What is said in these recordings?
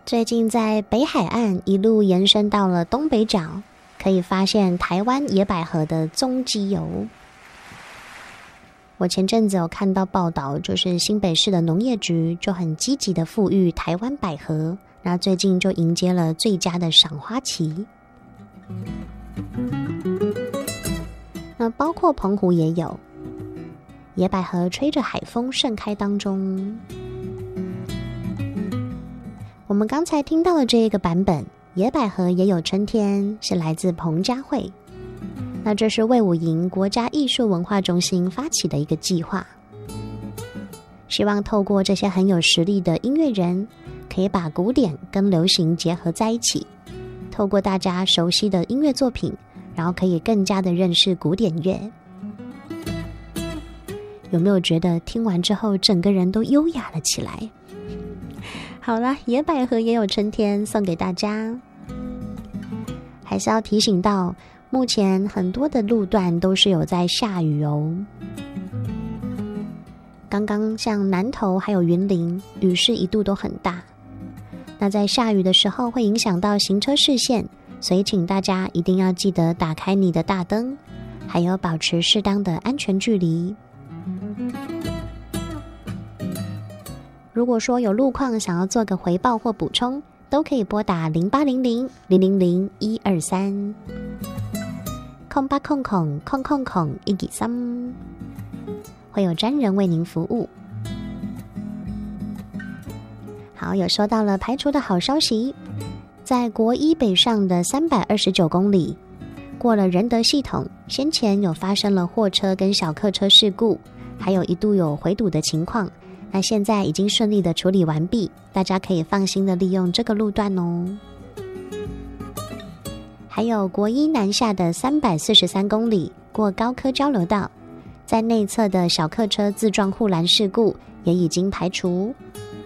最近在北海岸一路延伸到了东北角，可以发现台湾野百合的踪迹哦。我前阵子有看到报道，就是新北市的农业局就很积极的富裕台湾百合，那最近就迎接了最佳的赏花期。那包括澎湖也有野百合吹着海风盛开当中。我们刚才听到的这个版本，野百合也有春天，是来自彭佳慧。那这是卫武营国家艺术文化中心发起的一个计划，希望透过这些很有实力的音乐人，可以把古典跟流行结合在一起，透过大家熟悉的音乐作品，然后可以更加的认识古典乐。有没有觉得听完之后整个人都优雅了起来？好啦，野百合也有春天送给大家。还是要提醒到，目前很多的路段都是有在下雨哦。刚刚像南投还有云林，雨势一度都很大。那在下雨的时候会影响到行车视线，所以请大家一定要记得打开你的大灯，还有保持适当的安全距离。如果说有路况想要做个回报或补充，都可以拨打0800-000-1230800-123，会有专人为您服务。好，有收到了排除的好消息，在国一北上的329公里，过了仁德系统，先前有发生了货车跟小客车事故，还有一度有回堵的情况。那现在已经顺利的处理完毕，大家可以放心的利用这个路段哦。还有国一南下的343公里，过高科交流道，在内侧的小客车自撞护栏事故也已经排除。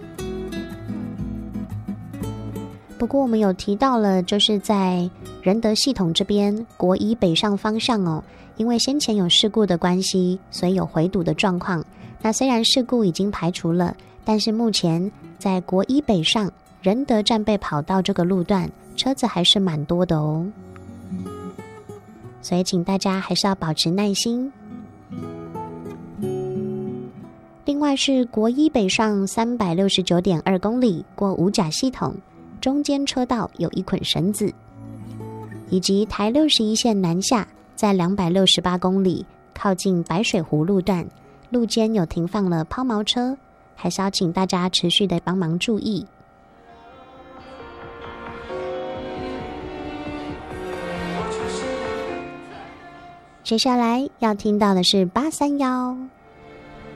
不过我们有提到了，就是在仁德系统这边国一北上方向哦，因为先前有事故的关系，所以有回堵的状况。那虽然事故已经排除了，但是目前在国一北上仁德战备跑道这个路段，车子还是蛮多的哦，所以请大家还是要保持耐心。另外是国一北上369.2公里，过五甲系统，中间车道有一捆绳子，以及台61线南下，在268公里，靠近白水湖路段，路肩有停放了抛锚车，还是要请大家持续的帮忙注意。接下来要听到的是831。